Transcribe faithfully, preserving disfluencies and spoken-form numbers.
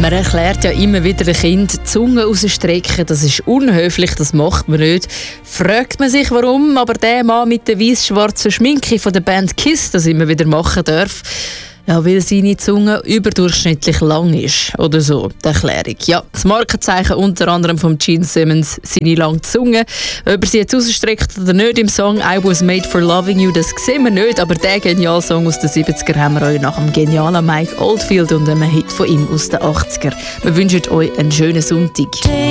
Man erklärt ja immer wieder den Kindern, die Zunge rausstrecken, das ist unhöflich, das macht man nicht. Fragt man sich, warum aber der Mann mit der weiss-schwarzen Schminke von der Band Kiss das immer wieder machen darf. Ja, weil seine Zunge überdurchschnittlich lang ist. Oder so, die Erklärung. Ja, das Markenzeichen unter anderem von Gene Simmons, seine lange Zunge. Ob er sie jetzt rausstreckt oder nicht im Song «I was made for loving you», das sehen wir nicht. Aber den genialen Song aus den siebziger haben wir euch nach dem genialen Mike Oldfield und einem Hit von ihm aus den achtziger. Wir wünschen euch einen schönen Sonntag.